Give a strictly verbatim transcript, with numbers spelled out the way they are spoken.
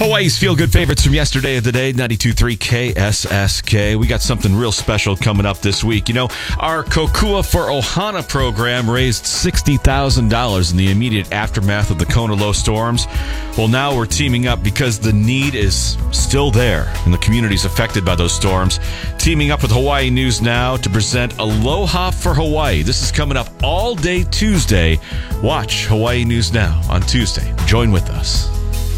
Hawaii's feel-good favorites from yesterday of the day, ninety-two point three K S S K. We got something real special coming up this week. You know, our Kokua for Ohana program raised sixty thousand dollars in the immediate aftermath of the Kona low storms. Well, now we're teaming up because the need is still there in the communities affected by those storms. Teaming up with Hawaii News Now to present Aloha for Hawaii. This is coming up all day Tuesday. Watch Hawaii News Now on Tuesday. Join with us.